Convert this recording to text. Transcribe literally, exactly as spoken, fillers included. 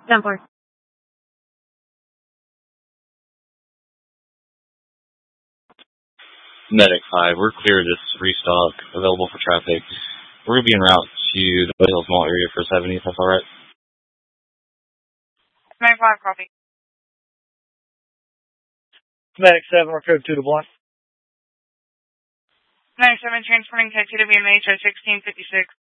ten four. Medic five, we're clear. This restock available for traffic. We're going to be en route to the White Hills Mall area for seventy, if that's alright. Medic five, copy. Medic seven, we're code two to one. Medic seven, transporting K T W M H at sixteen fifty-six.